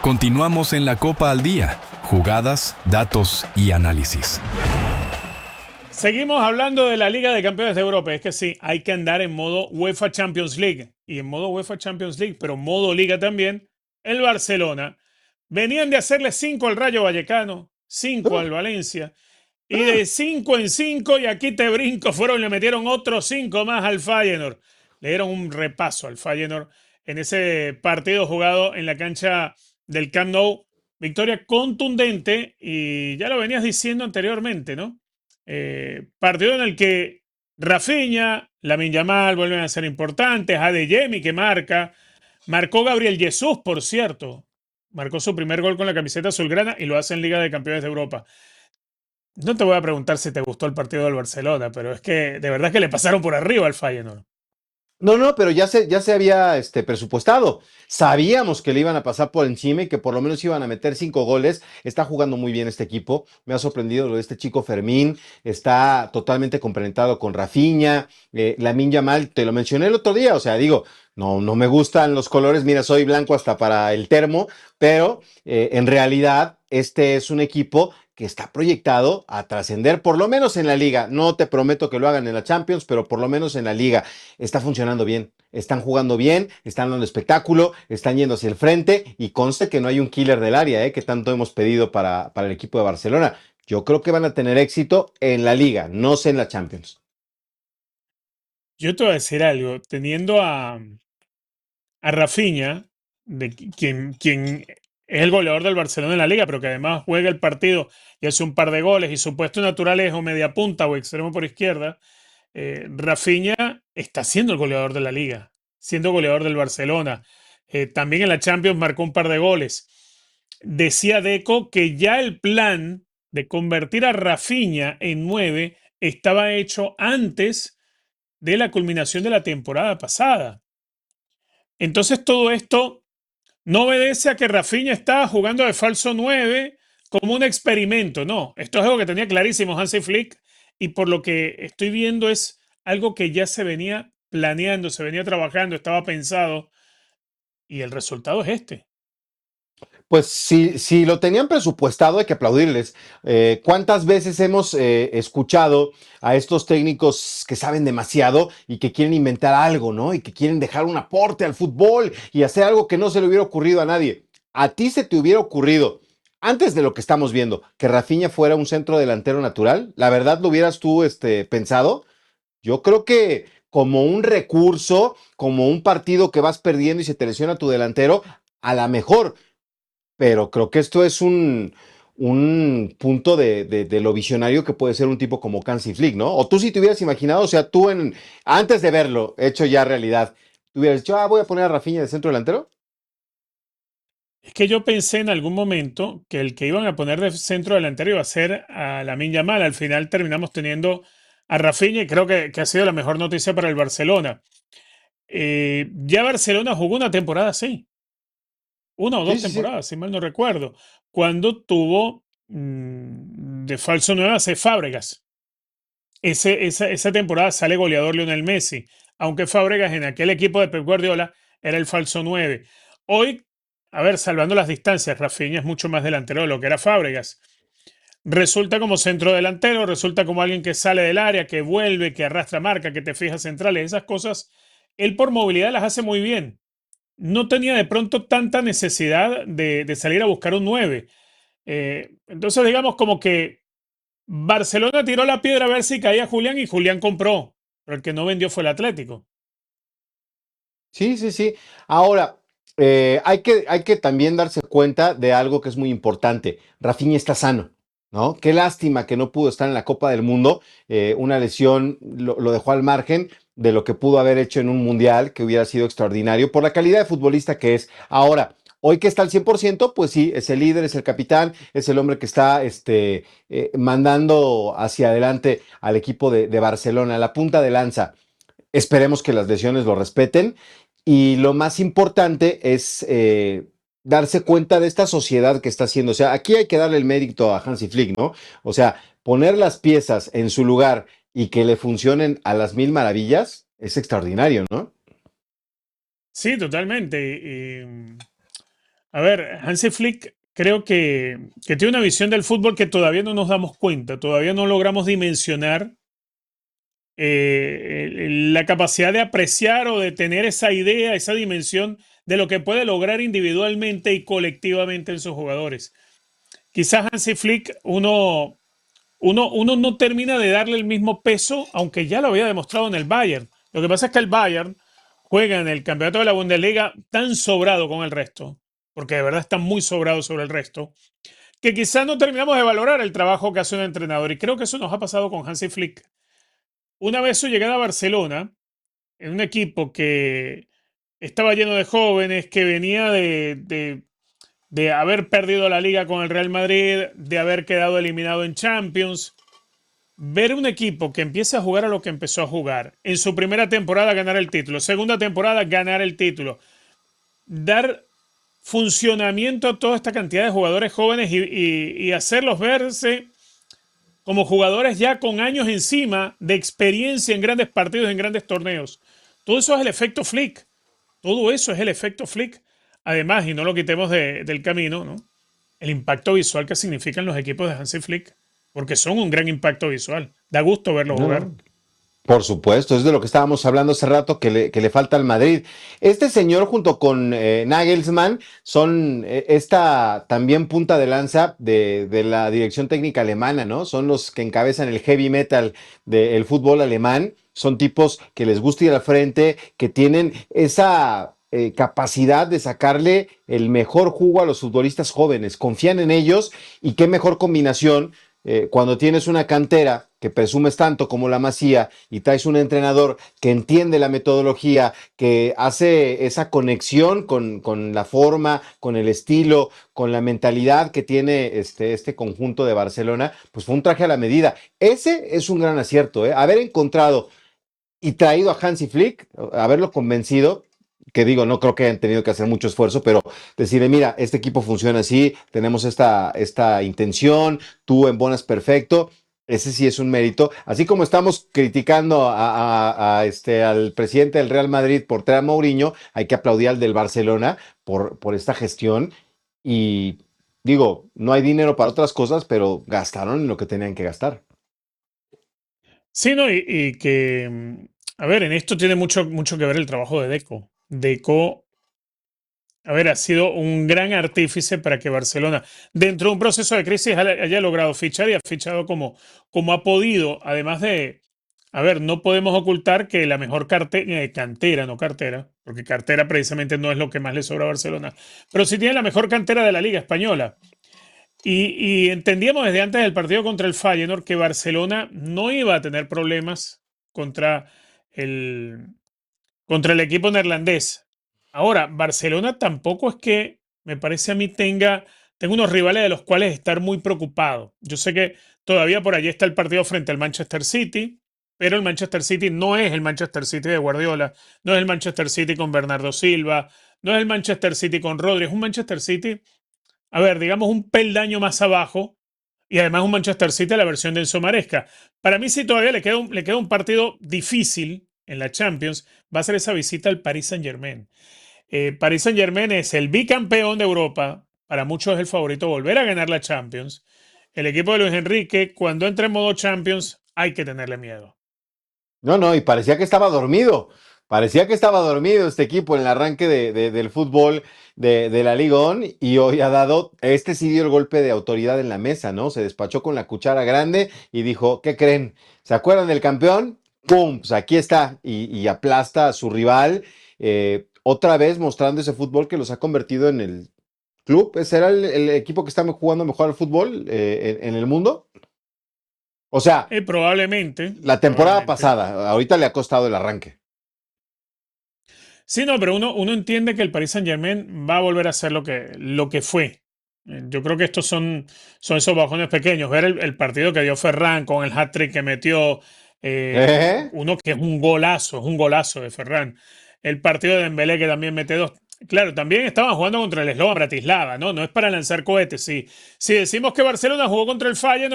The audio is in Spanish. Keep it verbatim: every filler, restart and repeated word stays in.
Continuamos en la Copa al Día. Jugadas, datos y análisis. Seguimos hablando de la Liga de Campeones de Europa. Es que sí, hay que andar en modo UEFA Champions League. Y en modo UEFA Champions League, pero modo Liga también, el Barcelona. Venían de hacerle cinco al Rayo Vallecano, cinco al Valencia. Y de cinco en cinco, y aquí te brinco, fueron y le metieron otros cinco más al Feyenoord. Le dieron un repaso al Feyenoord en ese partido jugado en la cancha del Camp Nou. Victoria contundente, y ya lo venías diciendo anteriormente, ¿no? Eh, partido en el que Rafinha, Lamine Yamal vuelven a ser importantes, Adeyemi que marca, marcó Gabriel Jesús, por cierto, marcó su primer gol con la camiseta azulgrana y lo hace en Liga de Campeones de Europa. No te voy a preguntar si te gustó el partido del Barcelona, pero es que de verdad que le pasaron por arriba al Feyenoord. No, no, pero ya se, ya se había este, presupuestado. Sabíamos que le iban a pasar por encima y que por lo menos iban a meter cinco goles. Está jugando muy bien este equipo. Me ha sorprendido lo de este chico Fermín. Está totalmente complementado con Rafinha. Eh, Lamine Yamal, te lo mencioné el otro día. O sea, digo, no, no me gustan los colores. Mira, soy blanco hasta para el termo, pero eh, en realidad este es un equipo que está proyectado a trascender, por lo menos en la liga. No te prometo que lo hagan en la Champions, pero por lo menos en la liga. Está funcionando bien, están jugando bien, están dando espectáculo, están yendo hacia el frente y conste que no hay un killer del área, ¿eh? Que tanto hemos pedido para, para el equipo de Barcelona. Yo creo que van a tener éxito en la liga, no sé en la Champions. Yo te voy a decir algo, teniendo a, a Rafinha, de quien, quien es el goleador del Barcelona en la liga, pero que además juega el partido y hace un par de goles, y su puesto natural es o media punta o extremo por izquierda. eh, Rafinha está siendo el goleador de la liga, siendo goleador del Barcelona. Eh, también en la Champions marcó un par de goles. Decía Deco que ya el plan de convertir a Rafinha en nueve estaba hecho antes de la culminación de la temporada pasada. Entonces todo esto no obedece a que Rafinha está jugando de falso nueve como un experimento. No, esto es algo que tenía clarísimo Hansi Flick, y por lo que estoy viendo es algo que ya se venía planeando, se venía trabajando, estaba pensado, y el resultado es este. Pues si, si lo tenían presupuestado, hay que aplaudirles. Eh, ¿Cuántas veces hemos eh, escuchado a estos técnicos que saben demasiado y que quieren inventar algo, ¿no? Y que quieren dejar un aporte al fútbol y hacer algo que no se le hubiera ocurrido a nadie. ¿A ti se te hubiera ocurrido, antes de lo que estamos viendo, que Rafinha fuera un centro delantero natural? ¿La verdad lo hubieras tú este, pensado? Yo creo que como un recurso, como un partido que vas perdiendo y se te lesiona tu delantero, a la mejor, pero creo que esto es un, un punto de, de, de lo visionario que puede ser un tipo como Hansi Flick, ¿no? O tú si te hubieras imaginado, o sea, tú en, antes de verlo, hecho ya realidad, ¿tú hubieras dicho, ah, voy a poner a Rafinha de centro delantero? Es que yo pensé en algún momento que el que iban a poner de centro delantero iba a ser a Lamine Yamal. Al final terminamos teniendo a Rafinha, y creo que, que ha sido la mejor noticia para el Barcelona. Eh, ya Barcelona jugó una temporada así, una o Sí, dos sí, sí. temporadas, si mal no recuerdo, cuando tuvo mmm, de falso nueve a C. Fábregas. Ese, esa, esa temporada sale goleador Lionel Messi, aunque Fábregas en aquel equipo de Pep Guardiola era el falso nueve. Hoy, a ver, salvando las distancias, Rafinha es mucho más delantero de lo que era Fábregas. Resulta como centro delantero, resulta como alguien que sale del área, que vuelve, que arrastra marca, que te fija centrales, esas cosas. Él por movilidad las hace muy bien. No tenía de pronto tanta necesidad de, de salir a buscar un nueve. Eh, entonces, digamos como que Barcelona tiró la piedra a ver si caía Julián, y Julián compró, pero el que no vendió fue el Atlético. Sí, sí, sí. Ahora, eh, hay que, hay que también darse cuenta de algo que es muy importante. Rafinha está sano, ¿no? Qué lástima que no pudo estar en la Copa del Mundo. Eh, una lesión lo, lo dejó al margen de lo que pudo haber hecho en un mundial, que hubiera sido extraordinario por la calidad de futbolista que es. Ahora, hoy que está al cien por ciento, pues sí, es el líder, es el capitán, es el hombre que está este, eh, mandando hacia adelante al equipo de, de Barcelona, la punta de lanza. Esperemos que las lesiones lo respeten. Y lo más importante es eh, darse cuenta de esta sociedad que está haciendo. O sea, aquí hay que darle el mérito a Hansi Flick, ¿no? O sea, poner las piezas en su lugar y que le funcionen a las mil maravillas es extraordinario, ¿no? Sí, totalmente. Y, A ver, Hansi Flick creo que, que tiene una visión del fútbol que todavía no nos damos cuenta, todavía no logramos dimensionar eh, el- la capacidad de apreciar o de tener esa idea, esa dimensión de lo que puede lograr individualmente y colectivamente en sus jugadores. Quizás Hansi Flick, uno, uno, uno no termina de darle el mismo peso, aunque ya lo había demostrado en el Bayern. Lo que pasa es que el Bayern juega en el campeonato de la Bundesliga tan sobrado con el resto, porque de verdad está muy sobrado sobre el resto, que quizás no terminamos de valorar el trabajo que hace un entrenador. Y creo que eso nos ha pasado con Hansi Flick. Una vez su llegada a Barcelona, en un equipo que estaba lleno de jóvenes, que venía de, de, de haber perdido la liga con el Real Madrid, de haber quedado eliminado en Champions, ver un equipo que empieza a jugar a lo que empezó a jugar, en su primera temporada ganar el título, segunda temporada ganar el título, dar funcionamiento a toda esta cantidad de jugadores jóvenes y, y, y hacerlos verse como jugadores ya con años encima de experiencia en grandes partidos, en grandes torneos. Todo eso es el efecto Flick. Todo eso es el efecto Flick. Además, y no lo quitemos de, del camino, ¿no? El impacto visual que significan los equipos de Hansi Flick, porque son un gran impacto visual. Da gusto verlos No, jugar. no. Por supuesto, es de lo que estábamos hablando hace rato que le, que le falta al Madrid. Este señor junto con eh, Nagelsmann son eh, esta también punta de lanza de, de la dirección técnica alemana, ¿no? Son los que encabezan el heavy metal del fútbol alemán. Son tipos que les gusta ir al frente, que tienen esa eh, capacidad de sacarle el mejor jugo a los futbolistas jóvenes. Confían en ellos y qué mejor combinación eh, cuando tienes una cantera que presumes tanto como la Masía y traes un entrenador que entiende la metodología, que hace esa conexión con, con la forma, con el estilo, con la mentalidad que tiene este, este conjunto de Barcelona, pues fue un traje a la medida. Ese es un gran acierto, ¿eh? Haber encontrado y traído a Hansi Flick, haberlo convencido, que digo, no creo que hayan tenido que hacer mucho esfuerzo, pero decirle, mira, este equipo funciona así, tenemos esta, esta intención, tú embonas perfecto, ese sí es un mérito. Así como estamos criticando a, a, a este, al presidente del Real Madrid por traer a Mourinho, hay que aplaudir al del Barcelona por, por esta gestión. Y digo, no hay dinero para otras cosas, pero gastaron en lo que tenían que gastar. Sí, ¿no? Y, y que, mm, a ver, en esto tiene mucho, mucho que ver el trabajo de Deco. Deco, a ver, ha sido un gran artífice para que Barcelona, dentro de un proceso de crisis, haya, haya logrado fichar y ha fichado como, como ha podido. Además de, a ver, no podemos ocultar que la mejor carte, eh, cantera, no cartera, porque cartera precisamente no es lo que más le sobra a Barcelona, pero sí tiene la mejor cantera de la Liga Española. Y, y entendíamos desde antes del partido contra el Feyenoord que Barcelona no iba a tener problemas contra el, contra el equipo neerlandés. Ahora, Barcelona tampoco es que, me parece a mí, tenga, tenga unos rivales de los cuales estar muy preocupado. Yo sé que todavía por allí está el partido frente al Manchester City, pero el Manchester City no es el Manchester City de Guardiola, no es el Manchester City con Bernardo Silva, no es el Manchester City con Rodri, es un Manchester City, a ver, digamos un peldaño más abajo, y además un Manchester City a la versión de Enzo Maresca. Para mí sí todavía le queda un, le queda un partido difícil en la Champions, va a ser esa visita al Paris Saint-Germain. Eh, Paris Saint-Germain es el bicampeón de Europa, para muchos es el favorito a volver a ganar la Champions. El equipo de Luis Enrique, cuando entra en modo Champions, hay que tenerle miedo. No, no, y parecía que estaba dormido. Parecía que estaba dormido este equipo en el arranque de, de, del fútbol de, de la Ligón y hoy ha dado, este sí dio el golpe de autoridad en la mesa, ¿no? Se despachó con la cuchara grande y dijo, ¿qué creen? ¿Se acuerdan del campeón? ¡Pum! Pues aquí está y, y aplasta a su rival, eh, otra vez mostrando ese fútbol que los ha convertido en el club. ¿Será el, el equipo que está jugando mejor al fútbol eh, en, en el mundo? O sea, Eh, probablemente. la temporada Probablemente. pasada, ahorita le ha costado el arranque. Sí, no, pero uno, uno entiende que el Paris Saint-Germain va a volver a ser lo que, lo que fue. Eh, Yo creo que estos son, son esos bajones pequeños. Ver el, el partido que dio Ferran con el hat-trick que metió, eh, ¿Eh? uno que es un golazo, es un golazo de Ferran. El partido de Dembélé que también mete dos. Claro, también estaban jugando contra el Slovan Bratislava, ¿no? No es para lanzar cohetes. Sí. Si decimos que Barcelona jugó contra el Feyenoord,